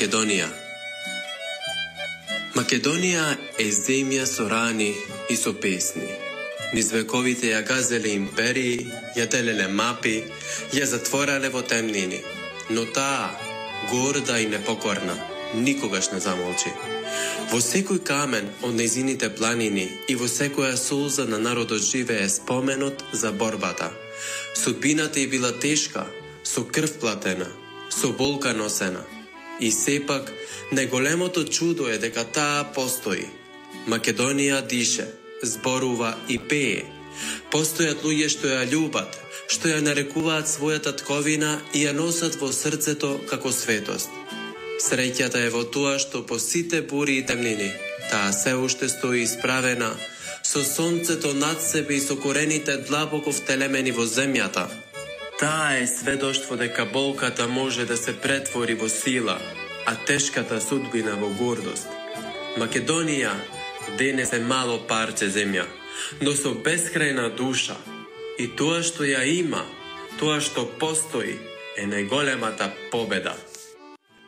Македонија. Македонија е земја со рани и со песни. Низ вековите ја газеле империи, ја делеле мапи, ја затворале во темнини. Но таа, горда и непокорна, никогаш не замолчи. Во секој камен од нејзините планини и во секоја солза на народот живее споменот за борбата. Судбината ѝ била тешка, со крв платена, со болка носена. И сепак, најголемото чудо е дека таа постои. Македонија дише, зборува и пее. Постојат луѓе што ја љубат, што ја нарекуваат својата тковина и ја носат во срцето како светост. Среќата е во тоа што по сите бури и темнини, таа се уште стои исправена, со сонцето над себе и со корените длабоко втелемени во земјата. Таа е сведоштво дека болката може да се претвори во сила, а тешката судбина во гордост. Македонија денес е мало парче земја, но со бескрајна душа. И тоа што ја има, тоа што постои, е најголемата победа.